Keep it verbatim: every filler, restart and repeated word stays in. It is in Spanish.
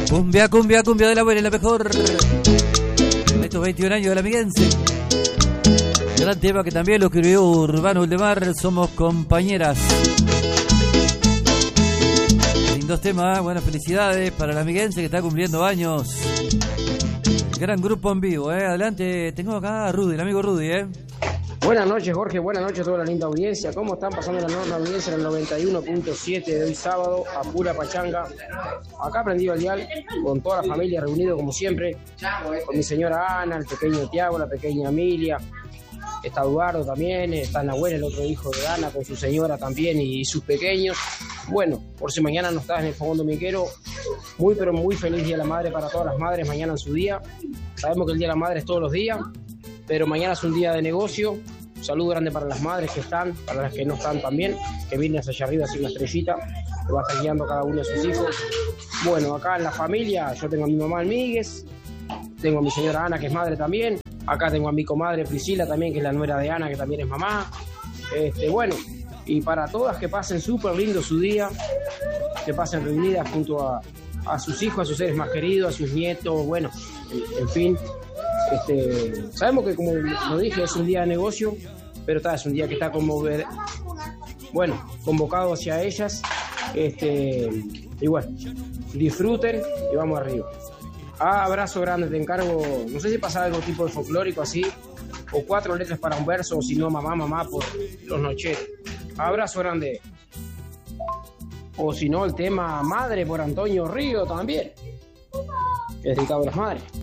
Cumbia, cumbia, cumbia de la buena y la mejor. Estos veintiún años de la Miguense. Gran tema que también lo escribió Urbano Uldemar, Somos Compañeras. Lindos temas, buenas felicidades para la Miguense que está cumpliendo años. Gran grupo en vivo, eh. Adelante, tengo acá a Rudy, el amigo Rudy, eh. Buenas noches, Jorge, buenas noches a toda la linda audiencia. ¿Cómo están pasando la norma audiencia en el noventa y uno punto siete de hoy sábado a pura pachanga? Acá prendido el dial con toda la familia reunido como siempre, con mi señora Ana, el pequeño Tiago, la pequeña Emilia, está Eduardo también, está Nahuel, el otro hijo de Ana, con su señora también y sus pequeños. Bueno, por si mañana no estás en el fogón dominguero, muy pero muy feliz Día de la Madre para todas las madres mañana en su día. Sabemos que el Día de la Madre es todos los días, pero mañana es un día de negocio. Un saludo grande para las madres que están, para las que no están también, que vienen hacia allá arriba así una estrellita, que va a estar guiando a cada uno de sus hijos. Bueno, acá en la familia yo tengo a mi mamá Almíguez, tengo a mi señora Ana, que es madre también, acá tengo a mi comadre Priscila también, que es la nuera de Ana, que también es mamá. Este, bueno, y para todas que pasen súper lindo su día, que pasen reunidas junto a, a sus hijos, a sus seres más queridos, a sus nietos, bueno, en, en fin. Este, sabemos que, como lo dije, es un día de negocio, pero está, es un día que está como ver, bueno, convocado hacia ellas. Este, y bueno, disfruten y vamos arriba. Ah, abrazo grande, te encargo, no sé si pasa algo tipo de folclórico así, o cuatro letras para un verso, o si no, mamá, mamá, por los nocheros. Abrazo grande. O si no, el tema Madre por Antonio Río también, que es dedicado a las madres.